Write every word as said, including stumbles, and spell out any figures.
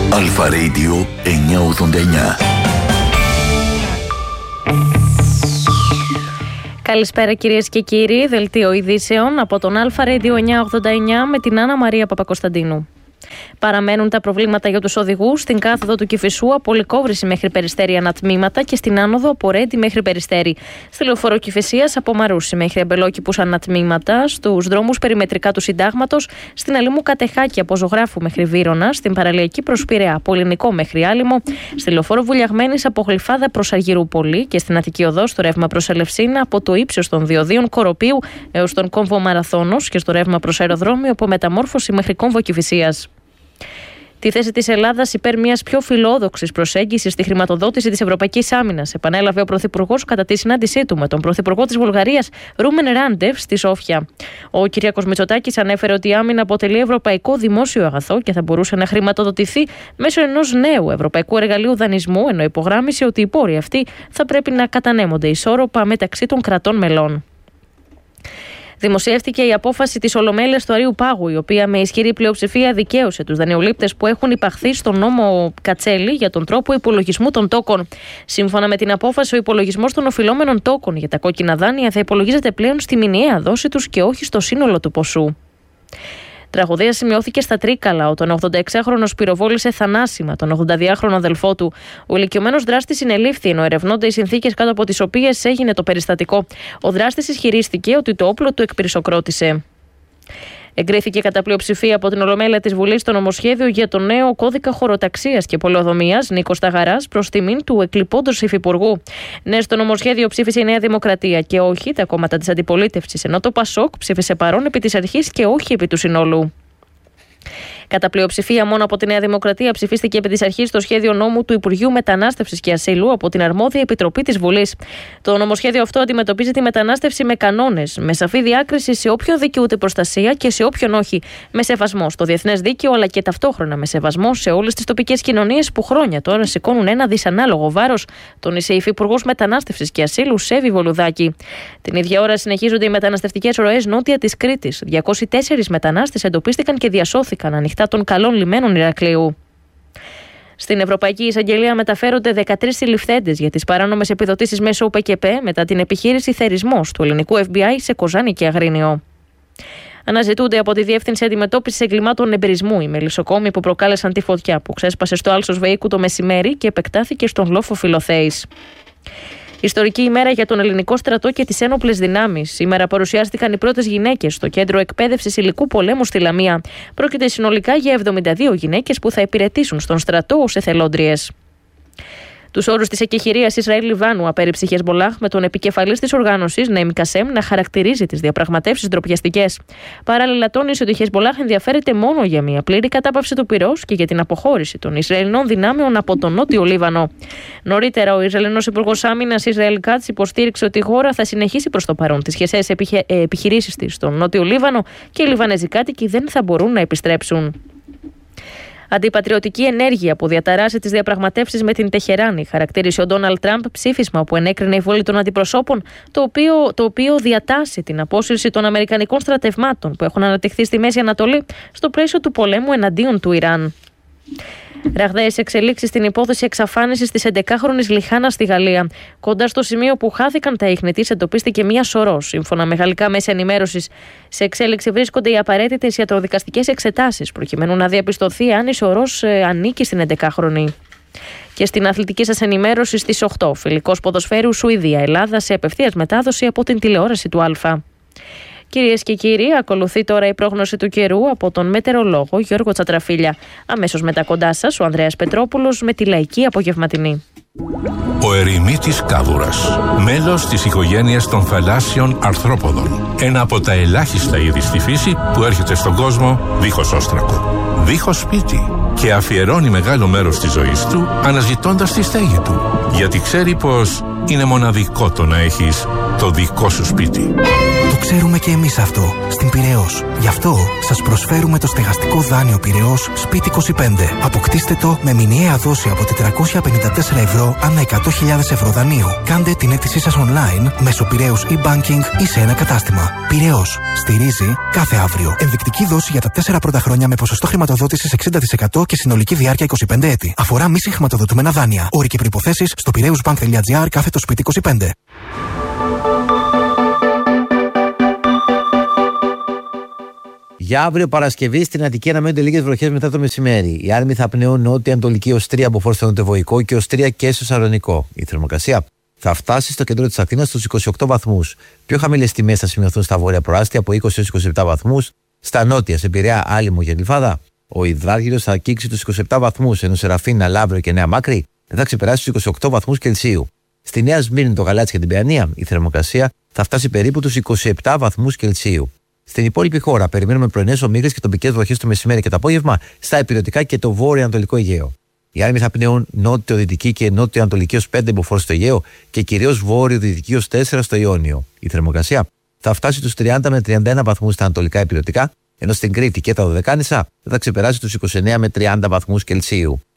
Αλφα Radio εννιακόσια ογδόντα εννιά. Καλησπέρα κυρίες και κύριοι, δελτίο ειδήσεων από τον Αλφα Radio εννιακόσια ογδόντα εννιά με την Άννα Μαρία Παπακοσταντίνου. Παραμένουν τα προβλήματα για τους οδηγούς στην κάθοδο του Κηφισού από Λυκόβρηση μέχρι Περιστέρη ανατμήματα και στην άνοδο από Ρέντι μέχρι Περιστέρη. Στη λεωφόρο Κηφισίας από Μαρούσι μέχρι Αμπελόκηπους ανατμήματα, στους δρόμους περιμετρικά του Συντάγματος, στην Αλήμου Κατεχάκη από Ζωγράφου μέχρι Βύρωνα, στην παραλιακή προς Πειραιά από Ελληνικό μέχρι Άλυμο, στη λεωφόρο Βουλιαγμένης από Γλυφάδα προς Αργυρούπολη και στην Αττική Οδό στο ρεύμα προς Ελευσίνα από το ύψος των διοδίων Κοροπίου έως τον κόμβο Μαραθώνος και στο ρεύμα προς Αεροδρόμιο από Μεταμόρφωση μέχρι κόμβο Κηφισίας. Τη θέση της Ελλάδας υπέρ μιας πιο φιλόδοξης προσέγγισης στη χρηματοδότηση της Ευρωπαϊκής Άμυνας επανέλαβε ο Πρωθυπουργός κατά τη συνάντησή του με τον Πρωθυπουργό της Βουλγαρίας Ρούμεν Ράντεβ στη Σόφια. Ο Κυριάκος Μητσοτάκης ανέφερε ότι η άμυνα αποτελεί ευρωπαϊκό δημόσιο αγαθό και θα μπορούσε να χρηματοδοτηθεί μέσω ενός νέου ευρωπαϊκού εργαλείου δανεισμού, ενώ υπογράμμισε ότι οι πόροι αυτοί θα πρέπει να κατανέμονται ισόρροπα μεταξύ των κρατών μελών. Δημοσιεύτηκε η απόφαση της Ολομέλειας του Αρείου Πάγου, η οποία με ισχυρή πλειοψηφία δικαίωσε τους δανειολήπτες που έχουν υπαχθεί στον νόμο Κατσέλη για τον τρόπο υπολογισμού των τόκων. Σύμφωνα με την απόφαση, ο υπολογισμός των οφειλόμενων τόκων για τα κόκκινα δάνεια θα υπολογίζεται πλέον στη μηνιαία δόση τους και όχι στο σύνολο του ποσού. Τραγωδία σημειώθηκε στα Τρίκαλα όταν ο ογδονταεξάχρονος πυροβόλησε θανάσιμα τον ογδονταδυάχρονο αδελφό του. Ο ηλικιωμένος δράστης συνελήφθη, ενώ ερευνώνται οι συνθήκες κάτω από τις οποίες έγινε το περιστατικό. Ο δράστης ισχυρίστηκε ότι το όπλο του εκπυρσοκρότησε. Εγκρίθηκε κατά πλειοψηφία από την Ολομέλεια της Βουλής το νομοσχέδιο για το νέο κώδικα χωροταξίας και πολεοδομίας Νίκος Σταγαράς προς τιμήν του εκλειπώντος υφυπουργού. Ναι, στο νομοσχέδιο ψήφισε η Νέα Δημοκρατία και όχι τα κόμματα της αντιπολίτευσης, ενώ το ΠΑΣΟΚ ψήφισε παρόν επί της αρχής και όχι επί του συνόλου. Κατά πλειοψηφία, μόνο από τη Νέα Δημοκρατία ψηφίστηκε επί της αρχής το σχέδιο νόμου του Υπουργείου Μετανάστευσης και Ασύλου από την αρμόδια επιτροπή της Βουλής. Το νομοσχέδιο αυτό αντιμετωπίζει τη μετανάστευση με κανόνες, με σαφή διάκριση σε όποιον δικαιούται προστασία και σε όποιον όχι, με σεβασμό στο διεθνές δίκαιο αλλά και ταυτόχρονα με σεβασμό σε όλες τις τοπικές κοινωνίες που χρόνια τώρα σηκώνουν ένα δυσανάλογο βάρος, τόνισε η Υφυπουργός Μετανάστευσης και Ασύλου Σέβη Βολουδάκη. Την ίδια ώρα συνεχίζονται οι μεταναστευτικές ροές νότια της Κρήτης. διακόσιοι τέσσερις μετανάστες εντοπίστηκαν και διασώθηκαν ανοιχτά των καλών λιμένων Ηρακλείου. Στην Ευρωπαϊκή Εισαγγελία μεταφέρονται δεκατρείς συλληφθέντες για τις παράνομες επιδοτήσεις μέσω ΟΠΕΚΕΠ μετά την επιχείρηση θερισμός του ελληνικού Εφ Μπι Άι σε Κοζάνη και Αγρίνιο. Αναζητούνται από τη Διεύθυνση Αντιμετώπισης Εγκλημάτων Εμπειρισμού οι μελισσοκόμοι που προκάλεσαν τη φωτιά που ξέσπασε στο Άλσος Βεϊκού το μεσημέρι και επεκτάθηκε στον λόφο Φιλοθέης. Ιστορική ημέρα για τον ελληνικό στρατό και τις ένοπλες δυνάμεις. Σήμερα παρουσιάστηκαν οι πρώτες γυναίκες στο Κέντρο Εκπαίδευσης Υλικού Πολέμου στη Λαμία. Πρόκειται συνολικά για εβδομήντα δύο γυναίκες που θα υπηρετήσουν στον στρατό ως εθελόντριες. Τους όρους της εκεχηρίας Ισραήλ-Λιβάνου απέρριψε η Χεσμπολάχ με τον επικεφαλής της οργάνωσης, Νεήμ Κασέμ, να χαρακτηρίζει τις διαπραγματεύσεις ντροπιαστικές. Παράλληλα, τόνισε ότι η Χεσμπολάχ ενδιαφέρεται μόνο για μια πλήρη κατάπαυση του πυρός και για την αποχώρηση των Ισραηλινών δυνάμεων από τον Νότιο Λίβανο. Νωρίτερα, ο Ισραηλινός Υπουργός Άμυνας Ισραήλ Κάτς υποστήριξε ότι η χώρα θα συνεχίσει προς το παρόν τις χερσαίες επιχε... επιχειρήσεις της στον Νότιο Λίβανο και οι Λιβανέζοι κάτοικοι δεν θα μπορούν να επιστρέψουν. Αντιπατριωτική ενέργεια που διαταράσσει τις διαπραγματεύσεις με την Τεχεράνη, χαρακτήρισε ο Ντόναλντ Τραμπ ψήφισμα που ενέκρινε η Βουλή των Αντιπροσώπων, το οποίο, το οποίο διατάσσει την απόσυρση των Αμερικανικών στρατευμάτων που έχουν αναπτυχθεί στη Μέση Ανατολή στο πλαίσιο του πολέμου εναντίον του Ιράν. Ραγδαίες εξελίξεις στην υπόθεση εξαφάνισης της έντεκάχρονης Λιχάνα στη Γαλλία. Κοντά στο σημείο που χάθηκαν τα ίχνη της εντοπίστηκε μία σωρός. Σύμφωνα με γαλλικά μέσα ενημέρωσης, σε εξέλιξη βρίσκονται οι απαραίτητες ιατροδικαστικές εξετάσεις, προκειμένου να διαπιστωθεί αν η σωρός ε, ανήκει στην έντεκάχρονη. Και στην αθλητική σας ενημέρωση στις οκτώ, φιλικός ποδοσφαίρου Σουηδία-Ελλάδα σε απευθείας μετάδοση από την τηλεόραση του Α. Κυρίες και κύριοι, ακολουθεί τώρα η πρόγνωση του καιρού από τον μετεωρολόγο Γιώργο Τσατραφίλια. Αμέσως μετά κοντά σας ο Ανδρέας Πετρόπουλος με τη λαϊκή απογευματινή. Ο ερημίτης κάβουρας, μέλος της οικογένειας των θαλάσσιων αρθρόποδων. Ένα από τα ελάχιστα είδη στη φύση που έρχεται στον κόσμο δίχως όστρακο, δίχως σπίτι και αφιερώνει μεγάλο μέρος της ζωής του αναζητώντας τη στέγη του. Γιατί ξέρει πως είναι μοναδικό το να έχεις το δικό σου σπίτι. Το ξέρουμε και εμείς αυτό στην Πειραιώς. Γι' αυτό σας προσφέρουμε το στεγαστικό δάνειο Πειραιώς Σπίτι είκοσι πέντε. Αποκτήστε το με μηνιαία δόση από τετρακόσια πενήντα τέσσερα ευρώ ανά εκατό χιλιάδες ευρώ δανείου. Κάντε την αίτησή σας online μέσω Πειραιώς e-banking ή σε ένα κατάστημα. Πειραιώς. Στηρίζει κάθε αύριο. Ενδεικτική δόση για τα τέσσερα πρώτα χρόνια με ποσοστό χρηματοδότησης εξήντα τοις εκατό και συνολική διάρκεια είκοσι πέντε έτη. Αφορά μη συγχρηματοδοτούμενα δάνεια. Όροι και προϋποθέσεις στο πειραιούσbank.gr κάθετο σπίτι είκοσι πέντε. Για αύριο Παρασκευή στην Αττική αναμένονται λίγες βροχές μετά το μεσημέρι. Οι άρμοι θα πνέουν νότια-ανατολική ως τρία από στο νοτιοβοϊκό και ως τρία και στο Σαλονικό. Η θερμοκρασία θα φτάσει στο κέντρο της Αθήνας στους είκοσι οκτώ βαθμούς. Πιο χαμηλές τιμές θα σημειωθούν στα βόρεια προάστια από είκοσι έως είκοσι επτά βαθμούς. Στα νότια, σε Πειραιά, Άλυμο και Γλυφάδα, ο υδράργυρος θα αγγίξει τους είκοσι επτά βαθμούς, ενώ σε Ραφίνα, Λαύριο και Νέα Μάκρη δεν θα ξεπεράσει τους είκοσι οκτώ βαθμούς Κελσίου. Στη Νέα Σμύρνη, το Γαλάτσι και την Παιανία, η θερμοκρασία θα φτάσει περίπου τους είκοσι επτά βαθμούς Κελσίου. Στην υπόλοιπη χώρα, περιμένουμε πρωινές ομίγρες και τοπικές βροχές το μεσημέρι και το απόγευμα στα ηπειρωτικά και το βόρειο-ανατολικό Αιγαίο. Οι άρμοι θα πνέουν νότιο-δυτική και νότιο-ανατολική ως πέντε μποφόρ στο Αιγαίο και κυρίως βόρειο-δυτική ως τέσσερα στο Ιόνιο. Η θερμοκρασία θα φτάσει τους τριάντα με τριάντα ένα βαθμούς στα ανατολικά ηπειρωτικά, ενώ στην Κρήτη και τα Δωδεκάνησα θα ξεπεράσει τους είκοσι εννέα με τριάντα βαθμούς Κελσίου.